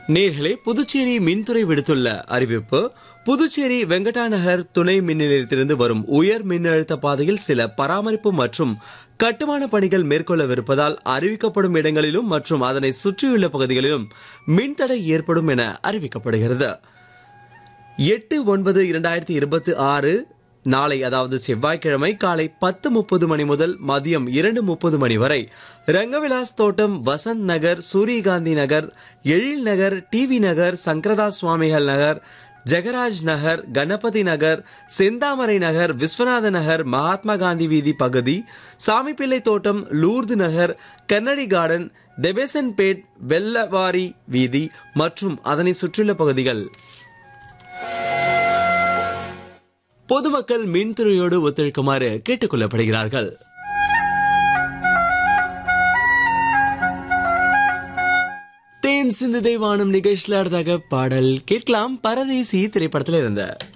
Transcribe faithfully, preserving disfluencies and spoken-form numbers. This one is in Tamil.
நேர்களே, புதுச்சேரி மின்துறை விடுத்துள்ள அறிவிப்பு. புதுச்சேரி வெங்கடா நகர் துணை மின் நிலையத்திலிருந்து வரும் உயர் மின்னழுத்த பாதையில் சில பராமரிப்பு மற்றும் கட்டுமான பணிகள் மேற்கொள்ளவிருப்பதால் அறிவிக்கப்படும் இடங்களிலும் மற்றும் அதனை சுற்றியுள்ள பகுதிகளிலும் மின்தடை ஏற்படும் என அறிவிக்கப்படுகிறது. எட்டு ஒன்பது இரண்டாயிரத்தி இருபத்தி ஆறு நாளை, அதாவது செவ்வாய்க்கிழமை காலை பத்து முப்பது மணி முதல் மதியம் இரண்டு முப்பது மணி வரை ரங்கவிலாஸ் தோட்டம், வசந்த் நகர், சூரியகாந்தி நகர், எழில் நகர், டிவி நகர், சங்கரதா சுவாமிகள் நகர், ஜெகராஜ் நகர், கணபதி நகர், செந்தாமரை நகர், விஸ்வநாத நகர், மகாத்மா காந்தி வீதி பகுதி, சாமிப்பிள்ளை தோட்டம், லூர்து நகர், கன்னடி கார்டன், தெபேசன்பேட், வெள்ளவாரி வீதி மற்றும் அதனை சுற்றியுள்ள பகுதிகள். பொதுமக்கள் மின்துறையோடு ஒத்துழைக்குமாறு கேட்டுக் கொள்ளப்படுகிறார்கள். தேன் சிந்து தேவானம் நிகழ்ச்சியில் அடுத்ததாக பாடல் கேட்கலாம். பரதேசி திரைப்படத்தில் இருந்த